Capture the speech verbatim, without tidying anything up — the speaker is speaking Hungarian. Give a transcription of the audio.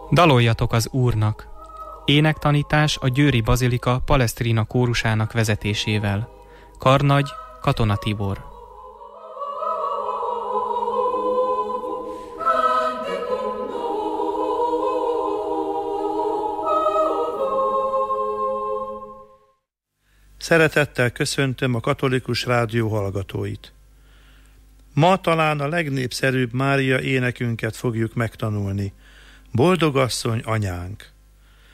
Daloljatok az Úrnak! Énektanítás a Győri Bazilika Palestrina kórusának vezetésével. Karnagy Katona Tibor. Szeretettel köszöntöm a Katolikus Rádió hallgatóit. Ma talán a legnépszerűbb Mária énekünket fogjuk megtanulni. Boldogasszony, anyánk!